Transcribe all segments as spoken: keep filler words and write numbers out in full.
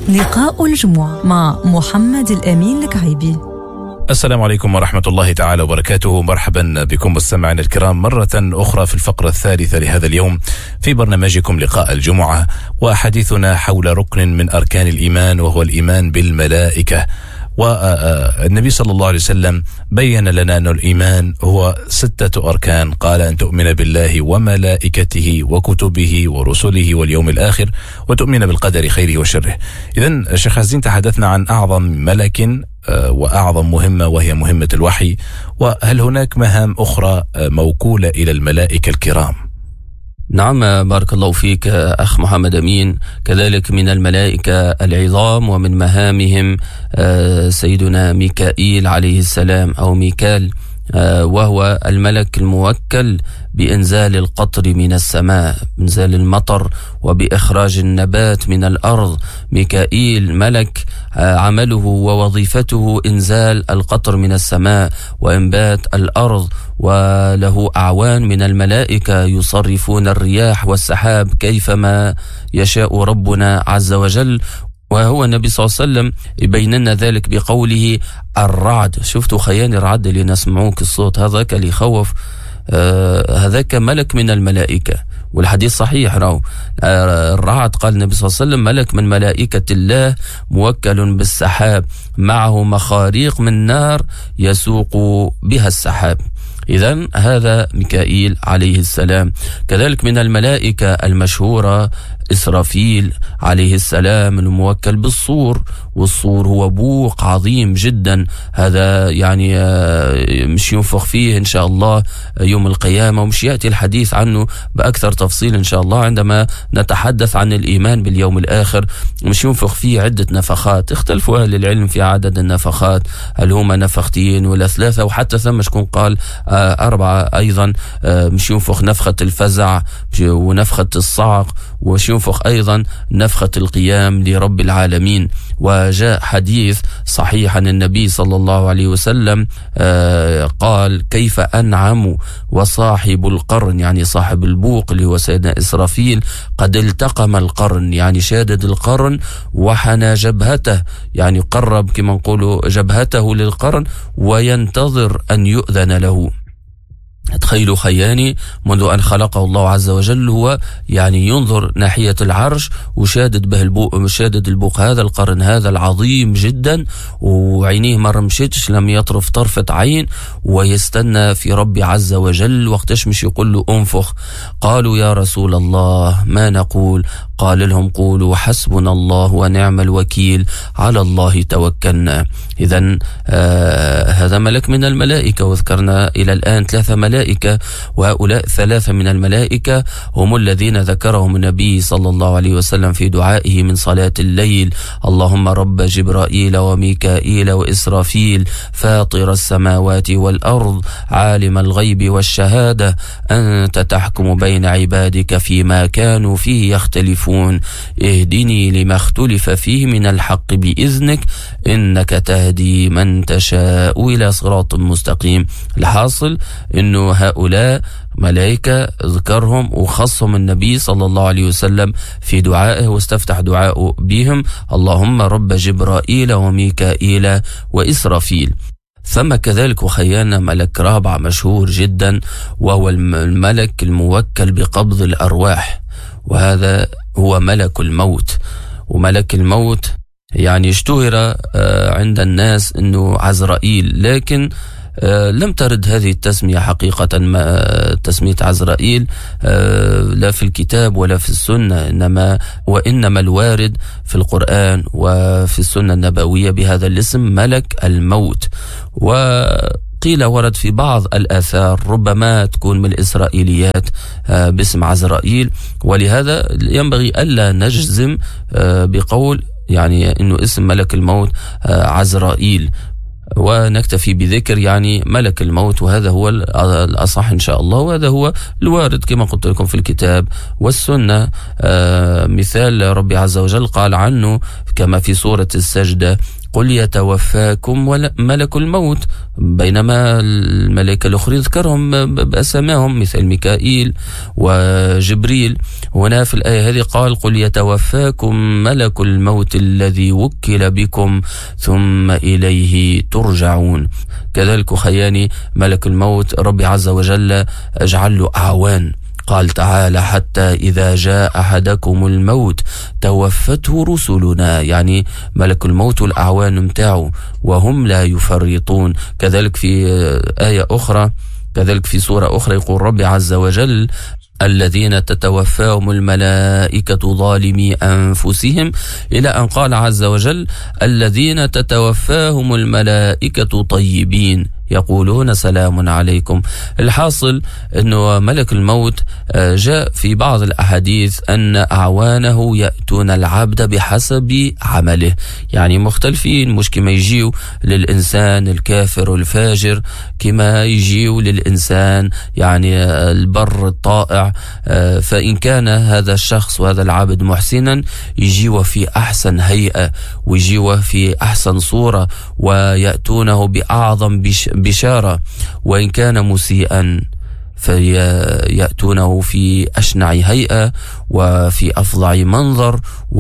لقاء الجمعة مع محمد الأمين الكعيبي. السلام عليكم ورحمة الله تعالى وبركاته. مرحبا بكم مستمعينا الكرام مرة أخرى في الفقرة الثالثة لهذا اليوم في برنامجكم لقاء الجمعة، وحديثنا حول ركن من أركان الإيمان وهو الإيمان بالملائكة. والنبي صلى الله عليه وسلم بين لنا أن الإيمان هو ستة أركان، قال أن تؤمن بالله وملائكته وكتبه ورسله واليوم الآخر وتؤمن بالقدر خيره وشره. إذن شيخ عزين تحدثنا عن أعظم ملك وأعظم مهمة وهي مهمة الوحي، وهل هناك مهام أخرى موكولة إلى الملائكة الكرام؟ نعم، بارك الله فيك أخ محمد أمين. كذلك من الملائكة العظام ومن مهامهم سيدنا ميكائيل عليه السلام أو ميكال، وهو الملك الموكل بإنزال القطر من السماء، إنزال المطر وبإخراج النبات من الأرض. ميكائيل ملك عمله ووظيفته إنزال القطر من السماء وإنبات الأرض، وله أعوان من الملائكة يصرفون الرياح والسحاب كيفما يشاء ربنا عز وجل. وهو النبي صلى الله عليه وسلم يبين لنا ذلك بقوله الرعد. شفتوا خيان الرعد اللي نسمعوك الصوت هذاك اللي يخوف، آه هذاك ملك من الملائكة، والحديث صحيح راو. آه الرعد قال النبي صلى الله عليه وسلم ملك من ملائكة الله موكل بالسحاب معه مخاريق من نار يسوق بها السحاب. إذن هذا ميكائيل عليه السلام. كذلك من الملائكة المشهورة إسرافيل عليه السلام الموكل بالصور، والصور هو بوق عظيم جدا، هذا يعني مش ينفخ فيه إن شاء الله يوم القيامة، ومش يأتي الحديث عنه بأكثر تفصيل إن شاء الله عندما نتحدث عن الإيمان باليوم الآخر. مش ينفخ فيه عدة نفخات، اختلفوا أهل العلم في عدد النفخات، هل هما نفختين ولا ثلاثة، وحتى ثم شكون قال أربعة أيضا. مش ينفخ نفخة الفزع ونفخة الصعق، وش ينفخ أيضا نفخة القيام لرب العالمين. وجاء حديث صحيح عن النبي صلى الله عليه وسلم قال كيف أنعم وصاحب القرن، يعني صاحب البوق اللي هو سيدنا إسرافيل، قد التقم القرن، يعني شادد القرن وحنى جبهته، يعني قرب كما نقولوا جبهته للقرن وينتظر أن يؤذن له. تخيلوا خياني منذ أن خلقه الله عز وجل هو يعني ينظر ناحية العرش وشادد به البوق، شادد البوق هذا القرن هذا العظيم جدا، وعينيه ما رمشتش، لم يطرف طرفة عين، ويستنى في ربي عز وجل وقتش مش يقول له انفخ. قالوا يا رسول الله ما نقول؟ قال لهم قولوا حسبنا الله ونعم الوكيل، على الله توكلنا. إذن آه هذا ملك من الملائكة، وذكرنا إلى الآن ثلاثة ملائكة، وهؤلاء ثلاثة من الملائكة هم الذين ذكرهم النبي صلى الله عليه وسلم في دعائه من صلاة الليل: اللهم رب جبرائيل وميكائيل وإسرافيل فاطر السماوات والأرض عالم الغيب والشهادة أنت تحكم بين عبادك فيما كانوا فيه يختلفون اهدني لما اختلف فيه من الحق بإذنك إنك تهدي من تشاء إلى صراط مستقيم. الحاصل إنه هؤلاء ملائكة ذكرهم وخصهم النبي صلى الله عليه وسلم في دعائه، واستفتح دعاءه بهم: اللهم رب جبرائيل وميكائيل وإسرافيل. ثم كذلك وخيانا ملك رابع مشهور جدا، وهو الملك الموكل بقبض الأرواح، وهذا هو ملك الموت. وملك الموت يعني اشتهر عند الناس أنه عزرائيل، لكن لم ترد هذه التسمية حقيقة، ما تسمية عزرائيل لا في الكتاب ولا في السنة، إنما وإنما الوارد في القرآن وفي السنة النبوية بهذا الاسم ملك الموت. وقيل ورد في بعض الآثار ربما تكون من الإسرائيليات باسم عزرائيل، ولهذا ينبغي ألا نجزم بقول يعني إنه اسم ملك الموت عزرائيل، ونكتفي بذكر يعني ملك الموت، وهذا هو الأصح إن شاء الله، وهذا هو الوارد كما قلت لكم في الكتاب والسنة. آه مثال ربي عز وجل قال عنه كما في سورة السجدة: قل يتوفاكم ملك الموت، بينما الملائكة الأخرى ذكرهم بأسمائهم مثل ميكائيل وجبريل. هنا في الآية هذه قال قل يتوفاكم ملك الموت الذي وكل بكم ثم إليه ترجعون. كذلك خياني ملك الموت ربي عز وجل اجعل له أعوان، قال تعالى حتى إذا جاء أحدكم الموت توفته رسلنا، يعني ملك الموت والأعوان متاعه وهم لا يفرطون. كذلك في آية أخرى، كذلك في سورة أخرى يقول ربي عز وجل الذين تتوفاهم الملائكة ظالمي أنفسهم، إلى أن قال عز وجل الذين تتوفاهم الملائكة طيبين يقولون سلام عليكم. الحاصل أنه ملك الموت جاء في بعض الأحاديث أن أعوانه يأتون العبد بحسب عمله، يعني مختلفين، مش كما يجيو للإنسان الكافر والفاجر كما يجيو للإنسان يعني البر الطائع. فإن كان هذا الشخص وهذا العبد محسنا يجيو في أحسن هيئة ويجيو في أحسن صورة ويأتونه بأعظم بش بشارة، وإن كان مسيئا فيأتونه في أشنع هيئة وفي أفظع منظر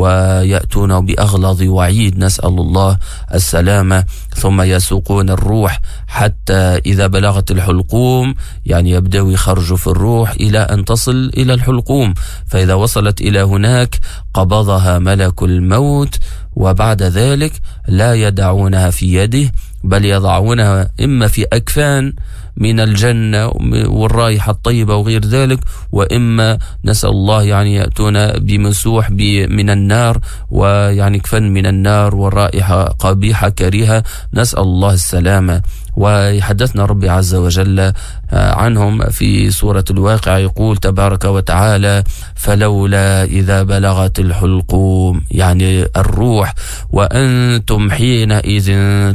ويأتونه بأغلظ وعيد، نسأل الله السلامة. ثم يسوقون الروح حتى إذا بلغت الحلقوم، يعني يبدأ يخرج في الروح إلى أن تصل إلى الحلقوم، فإذا وصلت إلى هناك قبضها ملك الموت، وبعد ذلك لا يدعونها في يده بل يضعونها إما في أكفان من الجنة والرائحة الطيبة وغير ذلك، وإما نسأل الله يعني يأتون بمسوح من النار، ويعني كفن من النار والرائحة قبيحة كريهة، نسأل الله السلامة. ويحدثنا ربي عز وجل عنهم في سورة الواقع يقول تبارك وتعالى فلولا إذا بلغت الحلقوم، يعني الروح، وأنتم حينئذ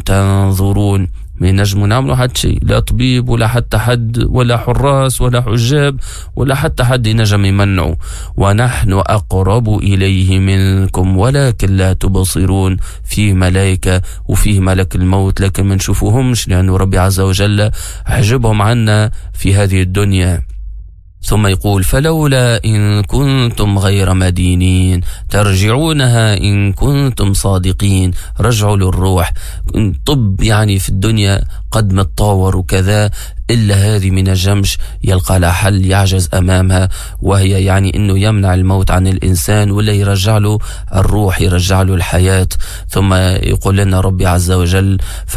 تنظرون. من نجم نعملوا حد شيء، لا طبيب ولا حتى حد ولا حراس ولا حجاب ولا حتى حد نجم يمنعوا، ونحن أقرب إليه منكم ولكن لا تبصرون. فيه ملائكة وفيه ملك الموت لكن ما نشوفوهمش لأنه ربي عز وجل حجبهم عنا في هذه الدنيا. ثم يقول فلولا إن كنتم غير مدينين ترجعونها إن كنتم صادقين. رجعوا للروح. طب يعني في الدنيا قد متطور وكذا، إلا هذه من الجمش يلقى لها حل يعجز أمامها، وهي يعني أنه يمنع الموت عن الإنسان ولا يرجع له الروح، يرجع له الحياة. ثم يقول لنا ربي عز وجل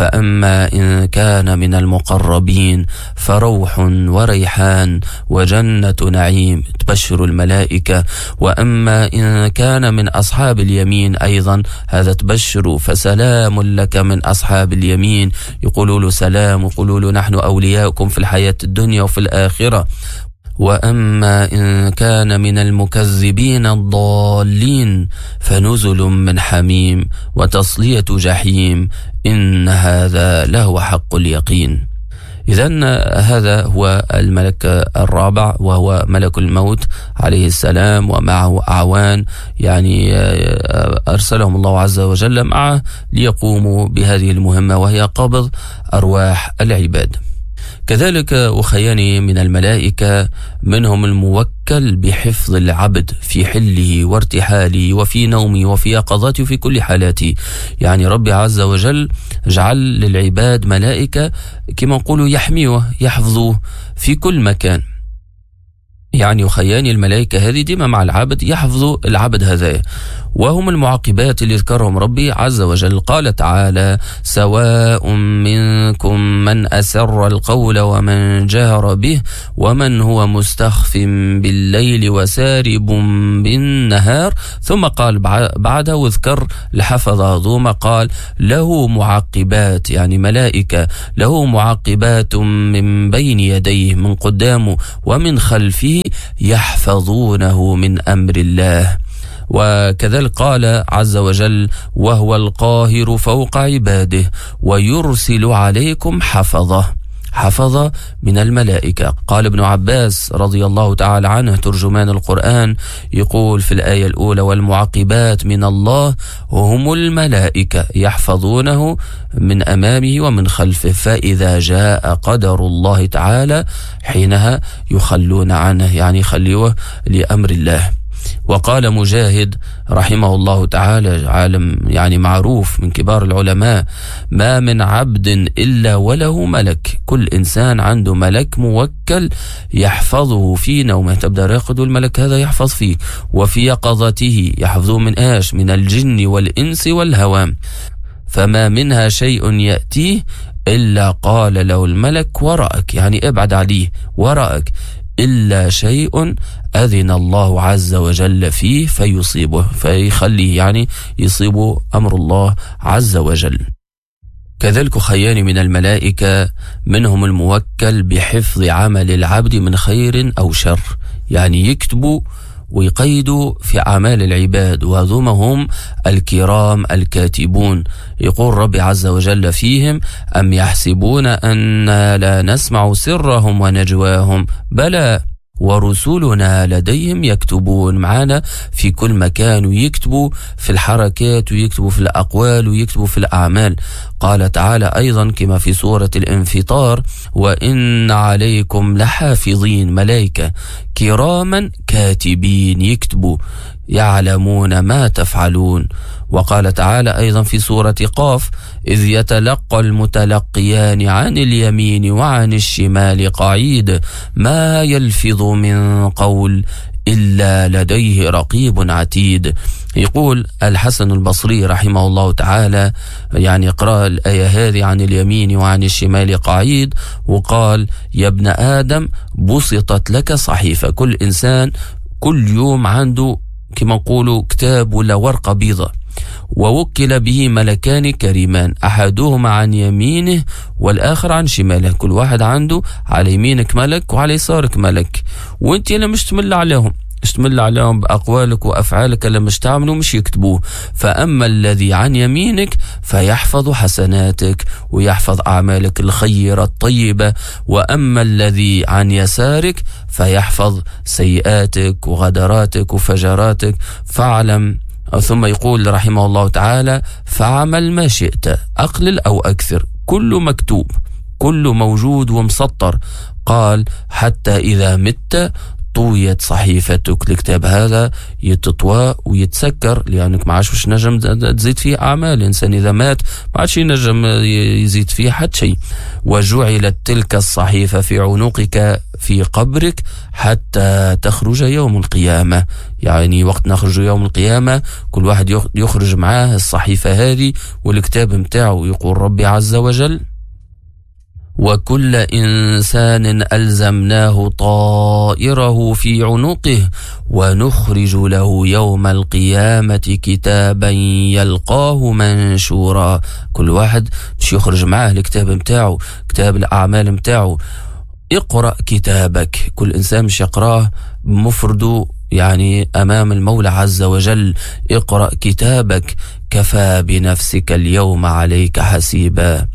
فأما إن كان من المقربين فروح وريحان وجنة نعيم، تبشر الملائكة. وأما إن كان من أصحاب اليمين أيضا هذا تبشر فسلام لك من أصحاب اليمين، يقولوا له سلام ويقولوا له نحن أولياؤكم في الحياة الدنيا وفي الآخرة. وأما إن كان من المكذبين الضالين فنزل من حميم وتصلية جحيم إن هذا لهو حق اليقين. إذن هذا هو الملك الرابع وهو ملك الموت عليه السلام، ومعه أعوان يعني أرسلهم الله عز وجل معه ليقوموا بهذه المهمة وهي قبض أرواح العباد. كذلك أخياني من الملائكة منهم الموكل بحفظ العبد في حله وارتحاله وفي نومه وفي يقظته وفي كل حالاته. يعني ربي عز وجل جعل للعباد ملائكة كما نقولوا يحميوه يحفظوه في كل مكان. يعني أخياني الملائكة هذه ديما مع العبد يحفظوا العبد هذا، وهم المعقبات اللي ذكرهم ربي عز وجل. قال تعالى سواء منكم من أسر القول ومن جهر به ومن هو مستخف بالليل وسارب بالنهار. ثم قال بعده وذكر الحفظة ثم قال له معقبات، يعني ملائكة له معقبات من بين يديه من قدامه ومن خلفه يحفظونه من أمر الله. وكذلك قال عز وجل وهو القاهر فوق عباده ويرسل عليكم حفظه. حفظة من الملائكة. قال ابن عباس رضي الله تعالى عنه ترجمان القرآن يقول في الآية الأولى: والمعقبات من الله هم الملائكة يحفظونه من أمامه ومن خلفه، فإذا جاء قدر الله تعالى حينها يخلون عنه، يعني يخلوه لأمر الله. وقال مجاهد رحمه الله تعالى، عالم يعني معروف من كبار العلماء: ما من عبد إلا وله ملك، كل إنسان عنده ملك موكل يحفظه في نومه، تبدأ راقد الملك هذا يحفظ فيه، وفي يقظته يحفظه من آش من الجن والإنس والهوام، فما منها شيء يأتيه إلا قال له الملك وراءك، يعني ابعد عليه وراءك، إلا شيء أذن الله عز وجل فيه فيصيبه، فيخليه يعني يصيب أمر الله عز وجل. كذلك خيان من الملائكة منهم الموكل بحفظ عمل العبد من خير أو شر، يعني يكتبوا ويقيدوا في أعمال العباد، وهذوما هم الكرام الكاتبون. يقول ربي عز وجل فيهم: أم يحسبون أن لا نسمع سرهم ونجواهم بلى ورسلنا لديهم يكتبون. معنا في كل مكان، ويكتبوا في الحركات ويكتبوا في الأقوال ويكتبوا في الأعمال. قال تعالى أيضا كما في سورة الانفطار: وإن عليكم لحافظين، ملائكة كراما كاتبين يكتبوا يعلمون ما تفعلون. وقال تعالى أيضا في سورة قاف: إذ يتلقى المتلقيان عن اليمين وعن الشمال قعيد ما يلفظ من قول إلا لديه رقيب عتيد. يقول الحسن البصري رحمه الله تعالى، يعني اقرأ الآية هذه: عن اليمين وعن الشمال قعيد، وقال: يا ابن آدم بسطت لك صحيفة، كل إنسان كل يوم عنده كما نقولوا كتاب ولا ورقة بيضة، ووكل به ملكان كريمان، أحدهما عن يمينه والآخر عن شماله، كل واحد عنده على يمينك ملك وعلى يسارك ملك، وانت لا مش تمل عليهم، اشتمل عليهم بأقوالك وأفعالك اللي مش تعملوا مش يكتبوه. فأما الذي عن يمينك فيحفظ حسناتك ويحفظ أعمالك الخيرة الطيبة، وأما الذي عن يسارك فيحفظ سيئاتك وغدراتك وفجراتك. فاعلم. ثم يقول رحمه الله تعالى: فاعمل ما شئت أقلل أو أكثر، كله مكتوب، كله موجود ومسطر. قال: حتى إذا مت طويت صحيفتك، الكتاب هذا يتطوى ويتسكر، لأنك ما عادش باش نجم تزيد فيه أعمال. الإنسان إذا مات ما عادش ينجم يزيد فيه حتى شيء. وجعلت تلك الصحيفة في عنقك في قبرك حتى تخرج يوم القيامة، يعني وقت نخرج يوم القيامة كل واحد يخرج معاه الصحيفة هذه والكتاب متاعه. يقول ربي عز وجل: وكل إنسان ألزمناه طائره في عنقه ونخرج له يوم القيامة كتابا يلقاه منشورا. كل واحد مش يخرج معاه الكتاب متاعه، كتاب الأعمال متاعه. اقرأ كتابك، كل إنسان مش يقراه بمفرده، يعني أمام المولى عز وجل. اقرأ كتابك كفى بنفسك اليوم عليك حسيبا.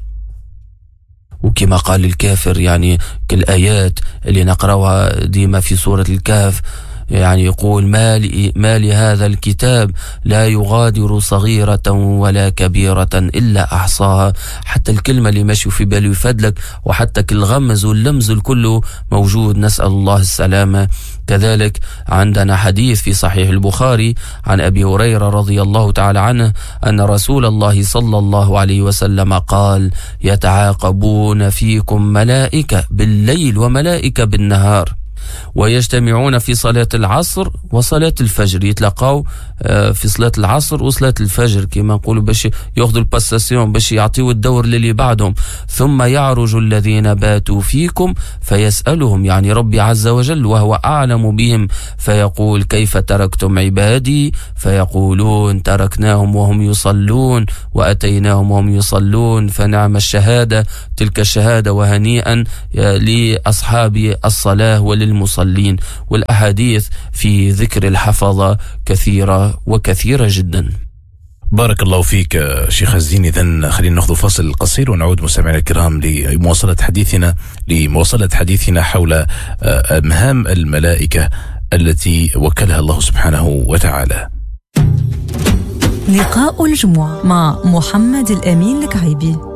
وكما قال الكافر، يعني كالآيات اللي نقرأها ديما في سورة الكهف، يعني يقول: ما لي, ما لي هذا الكتاب لا يغادر صغيرة ولا كبيرة إلا أحصاها. حتى الكلمة اللي ماشي في باله يفدلك، وحتى الغمز واللمز الكل موجود، نسأل الله السلامة. كذلك عندنا حديث في صحيح البخاري عن أبي هريرة رضي الله تعالى عنه أن رسول الله صلى الله عليه وسلم قال: يتعاقبون فيكم ملائكة بالليل وملائكة بالنهار، ويجتمعون في صلاة العصر وصلاة الفجر، يتلقوا في صلاة العصر وصلاة الفجر كما نقولوا باش ياخذوا الباساسيون، باش يعطيوا الدور للي بعدهم. ثم يعرج الذين باتوا فيكم فيسألهم، يعني ربي عز وجل وهو أعلم بهم، فيقول: كيف تركتم عبادي؟ فيقولون: تركناهم وهم يصلون وأتيناهم وهم يصلون، فنعم الشهادة تلك الشهادة، وهنيئا لأصحاب الصلاة وللمصلين. والأحاديث في ذكر الحفظة كثيرة وكثيرة جدا. بارك الله فيك شيخ الزين. إذن خلينا ناخذ فاصل قصير ونعود مستمعينا الكرام لمواصلة حديثنا لمواصلة حديثنا حول مهام الملائكة التي وكلها الله سبحانه وتعالى. لقاء الجمعة مع محمد الأمين الكعيبي.